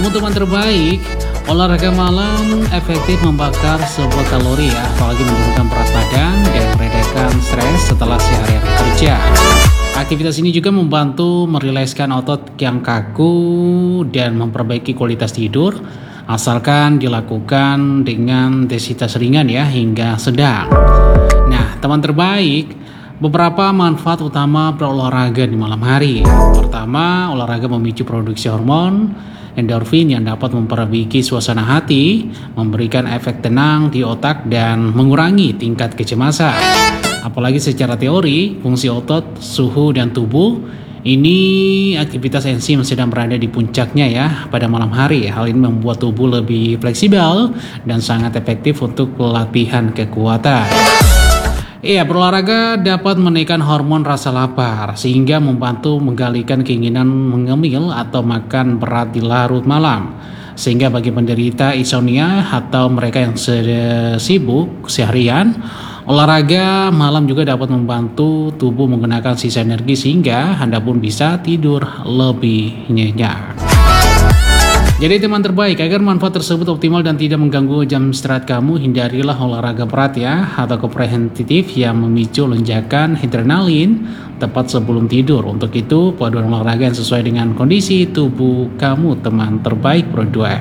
Namun teman terbaik, olahraga malam efektif membakar sebuah kalori ya, apalagi menurunkan berat badan dan meredakan stres setelah seharian kerja. Aktivitas ini juga membantu merilekskan otot yang kaku dan memperbaiki kualitas tidur, asalkan dilakukan dengan intensitas ringan ya hingga sedang. Nah, teman terbaik, beberapa manfaat utama berolahraga di malam hari. Pertama, olahraga memicu produksi hormon endorfin yang dapat memperbaiki suasana hati, memberikan efek tenang di otak dan mengurangi tingkat kecemasan. Apalagi secara teori, fungsi otot, suhu, dan tubuh ini aktivitas enzim sedang berada di puncaknya ya pada malam hari. Hal ini membuat tubuh lebih fleksibel dan sangat efektif untuk latihan kekuatan. Iya, berolahraga dapat menaikkan hormon rasa lapar sehingga membantu menggalikan keinginan mengemil atau makan berat di larut malam. Sehingga bagi penderita insomnia atau mereka yang sibuk seharian, olahraga malam juga dapat membantu tubuh menggunakan sisa energi sehingga Anda pun bisa tidur lebih nyenyak. Jadi teman terbaik, agar manfaat tersebut optimal dan tidak mengganggu jam istirahat kamu, hindarilah olahraga berat ya atau komprehensif yang memicu lonjakan adrenalin tepat sebelum tidur. Untuk itu, paduan olahraga yang sesuai dengan kondisi tubuh kamu teman terbaik Pro 2.